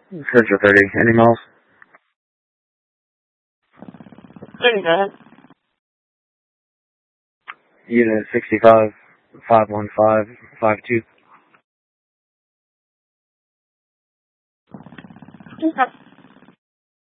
Central 30. Any miles? 30, go ahead. Unit 65, 515, 52. Okay.